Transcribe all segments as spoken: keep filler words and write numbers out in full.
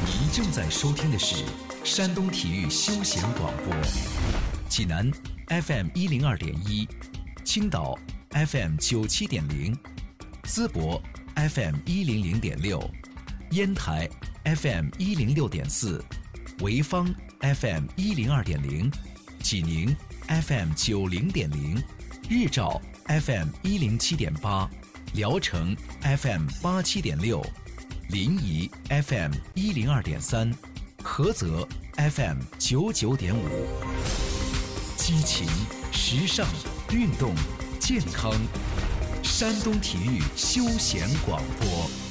您正在收听的是山东体育休闲广播，济南 F M 一零二点一，青岛 F M 九七点零，淄博 F M 一零零点六，烟台 F M 一零六点四，潍坊 F M 一零二点零，济宁 F M 九零点零，日照 F M 一零七点八，聊城 F M 八七点六，临沂 F M 一零二点三，菏泽 F M 九九点五。激情、时尚、运动、健康，山东体育休闲广播。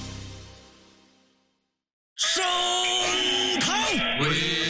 升堂威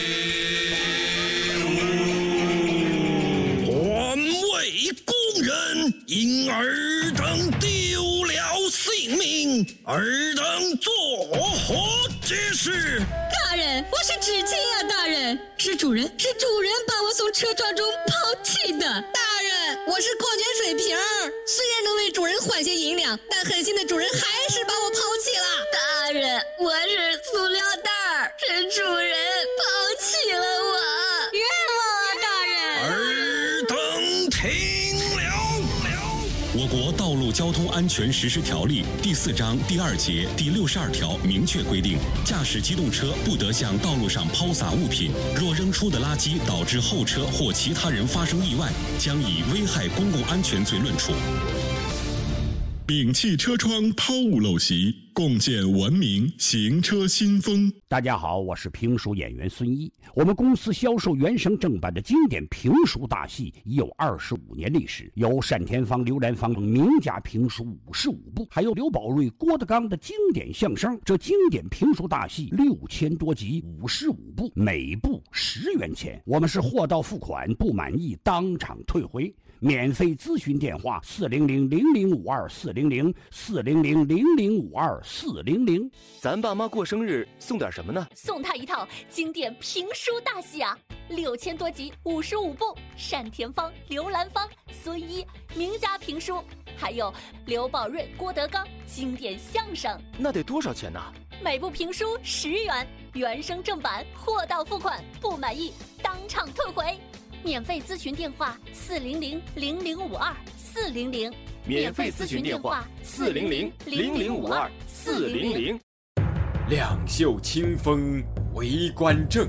武，环卫工人因尔等丢了性命，尔等作何解释？ 大人，我是知青啊！大人，是主人，是主人把我从车窗中抛弃的。大人，我是矿泉水瓶儿，虽然能为主人换些银两，但狠心的主人还是把我抛弃了。大人，我是塑料袋儿，是主人抛弃了我，冤枉啊！大人， 尔等听了。 我国道路交通安全实施条例第四章第二节第六十二条明确规定，驾驶机动车不得向道路上抛洒物品，若扔出的垃圾导致后车或其他人发生意外，将以危害公共安全罪论处。摒弃车窗抛物陋习，共建文明行车新风。 大家好，我是评书演员孙一。我们公司销售原声正版的经典评书大戏已有二十五年历史，有单田芳、刘兰芳名家评书五十五部，还有刘宝瑞、郭德纲的经典相声。这经典评书大戏六千多集，五十五部，每部十元钱。我们是货到付款，不满意当场退回。免费咨询电话：四零零零零五二四零零四零零零零五二四零零。 咱爸妈过生日送点什么呢？ 送他一套经典评书大戏啊，六千多集，五十五部，单田芳、刘兰芳、孙一名家评书，还有刘宝瑞、郭德纲经典相声。 那得多少钱呢？ 每部评书十元，原声正版，货到付款，不满意当场退回。免费咨询电话：四零零零零五二四零零。 免费咨询电话：四零零零零五二四零零。 两袖清风为官正，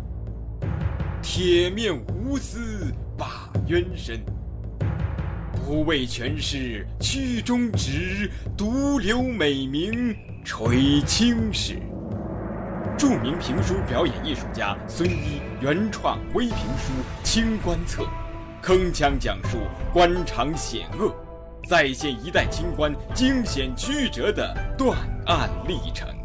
铁面无私把冤伸。不为权势屈中直，独留美名垂青史。著名评书表演艺术家孙一原创微评书《清官侧》，铿锵讲述官场险恶，再现一代清官惊险曲折的断案历程。